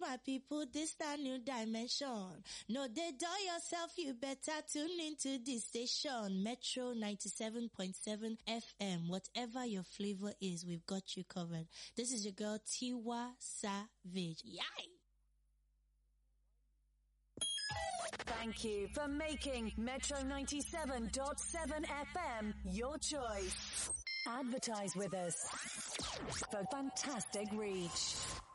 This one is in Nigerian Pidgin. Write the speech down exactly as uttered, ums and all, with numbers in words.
my people, this a new dimension. No, they dull yourself, you better tune into this station, Metro ninety-seven point seven F M. Whatever your flavor is, we've got you covered. This is your girl, Tiwa Savage. Yay! Thank you for making Metro ninety-seven point seven F M your choice. Advertise with us for fantastic reach.